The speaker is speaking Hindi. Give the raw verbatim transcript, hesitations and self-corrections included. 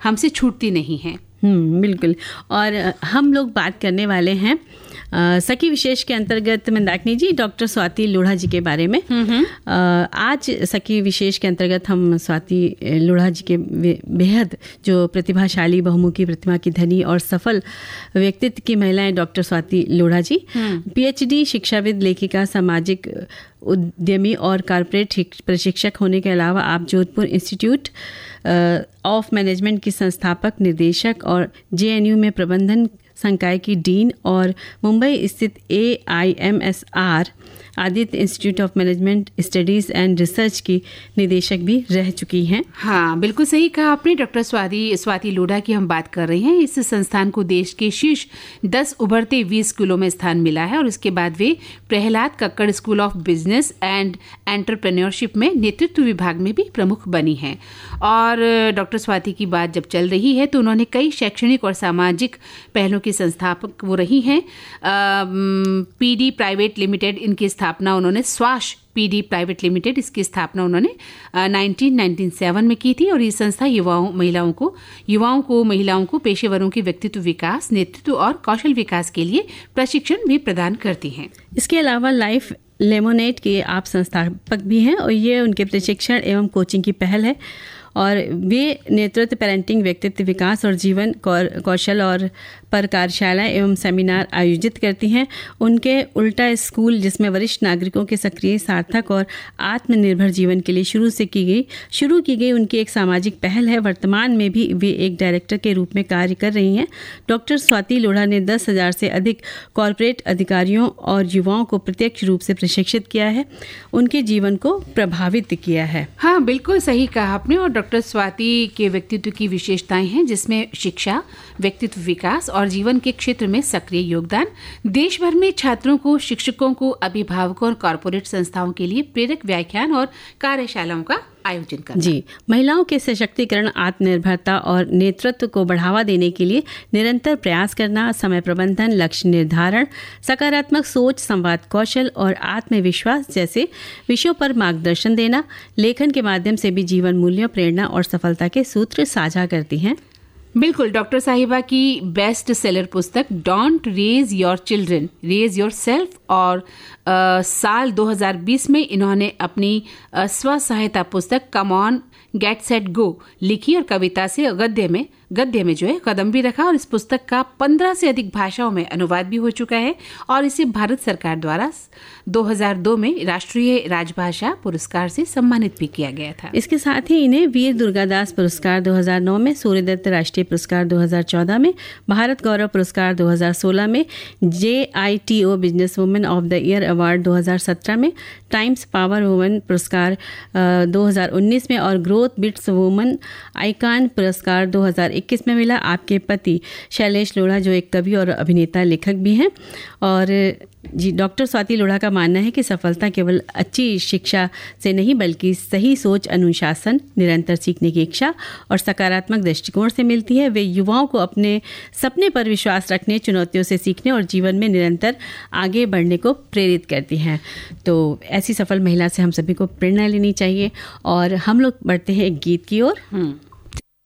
हमसे छूटती नहीं हैं। हम्म बिल्कुल। और हम लोग बात करने वाले हैं आ, सखी विशेष के अंतर्गत मंदाकिनी जी डॉक्टर स्वाति लोढ़ा जी के बारे में। आ, आज सखी विशेष के अंतर्गत हम स्वाति लोढ़ा जी के बेहद जो प्रतिभाशाली बहुमुखी प्रतिभा की धनी और सफल व्यक्तित्व की महिलाएं डॉक्टर स्वाति लोढ़ा जी पीएचडी शिक्षाविद, लेखिका, सामाजिक उद्यमी और कॉर्पोरेट प्रशिक्षक होने के अलावा आप जोधपुर इंस्टीट्यूट ऑफ मैनेजमेंट की संस्थापक, निर्देशक और जेएनयू में प्रबंधन संकाय की डीन और मुंबई स्थित ए I am S R Aditya institute of management studies and research की निदेशक भी रह चुकी हैं। हाँ, बिल्कुल सही कहा आपने। डॉक्टर स्वाति स्वाति लोढ़ा की हम बात कर रहे हैं। इस संस्थान को देश के शीर्ष दस उभरते बीस स्कूलों में स्थान मिला है और उसके बाद वे Prahlad Kakkar school of business and entrepreneurship में नेतृत्व विभाग में भी प्रमुख बनी हैं। और डॉक्टर स्वाति की बात जब चल रही है तो उन्होंने कई शैक्षणिक और सामाजिक पहलों की संस्थापक वो रही हैं। पीडी प्राइवेट लिमिटेड, इनकी स्थापना उन्होंने स्वाश पीडी प्राइवेट लिमिटेड, इसकी स्थापना उन्होंने नाइनटीन नाइंटी सेवन में की थी और ये संस्था युवाओं महिलाओं को युवाओं को महिलाओं को पेशेवरों के व्यक्तित्व विकास, नेतृत्व और कौशल विकास के लिए प्रशिक्षण भी प्रदान करती हैं। इसके अलावा लाइफ लेमोनेड के आप संस्थापक भी हैं और ये उनके प्रशिक्षण एवं कोचिंग की पहल है और वे नेतृत्व, पेरेंटिंग, व्यक्तित्व विकास और जीवन कौशल और पर कार्यशाला एवं सेमिनार आयोजित करती हैं। उनके उल्टा स्कूल, जिसमें वरिष्ठ नागरिकों के सक्रिय, सार्थक और आत्मनिर्भर जीवन के लिए शुरू से की गई शुरू की गई उनकी एक सामाजिक पहल है। वर्तमान में भी वे एक डायरेक्टर के रूप में कार्य कर रही हैं। डॉक्टर स्वाति लोढ़ा ने दस हजार से अधिक कॉर्पोरेट अधिकारियों और युवाओं को प्रत्यक्ष रूप से प्रशिक्षित किया है, उनके जीवन को प्रभावित किया है। हाँ, बिल्कुल सही कहा आपने। और डॉक्टर स्वाति के व्यक्तित्व की विशेषताएं हैं जिसमें शिक्षा, व्यक्तित्व विकास और जीवन के क्षेत्र में सक्रिय योगदान। देश भर में छात्रों को, शिक्षकों को, अभिभावकों और कॉर्पोरेट संस्थाओं के लिए प्रेरक व्याख्यान और कार्यशालाओं का आयोजन करना। जी, महिलाओं के सशक्तिकरण, आत्मनिर्भरता और नेतृत्व को बढ़ावा देने के लिए निरंतर प्रयास करना, समय प्रबंधन, लक्ष्य निर्धारण, सकारात्मक सोच, संवाद कौशल और आत्मविश्वास जैसे विषयों पर मार्गदर्शन देना, लेखन के माध्यम से भी जीवन मूल्यों, प्रेरणा और सफलता के सूत्र साझा करती हैं। बिल्कुल। डॉक्टर साहिबा की बेस्ट सेलर पुस्तक don't raise your children, raise your self और आ, साल दो हज़ार बीस में इन्होंने अपनी स्व सहायता पुस्तक come on get set go लिखी और कविता से गद्य में गद्य में जो है कदम भी रखा और इस पुस्तक का पंद्रह से अधिक भाषाओं में अनुवाद भी हो चुका है और इसे भारत सरकार द्वारा दो हज़ार दो में राष्ट्रीय राजभाषा पुरस्कार से सम्मानित भी किया गया था। इसके साथ ही इन्हें वीर दुर्गादास पुरस्कार दो हज़ार नौ में, सूर्यदत्त राष्ट्रीय पुरस्कार दो हज़ार चौदह में, भारत गौरव पुरस्कार दो हज़ार सोलह में, जे I T O business women of the year award दो हज़ार सत्रह में, टाइम्स पावर वुमेन पुरस्कार दो हज़ार उन्नीस में और ग्रोथ बिट्स वुमेन आइकॉन पुरस्कार दो हज़ार इक्कीस में मिला। आपके पति शैलेश लोढ़ा जो एक कवि और अभिनेता लेखक भी हैं। और जी, डॉक्टर स्वाति लोढ़ा का मानना है कि सफलता केवल अच्छी शिक्षा से नहीं बल्कि सही सोच, अनुशासन, निरंतर सीखने की इच्छा और सकारात्मक दृष्टिकोण से मिलती है। वे युवाओं को अपने सपने पर विश्वास रखने, चुनौतियों से सीखने और जीवन में निरंतर आगे बढ़ने को प्रेरित करती हैं। तो ऐसी सफल महिला से हम सभी को प्रेरणा लेनी चाहिए और हम लोग बढ़ते हैं एक गीत की ओर।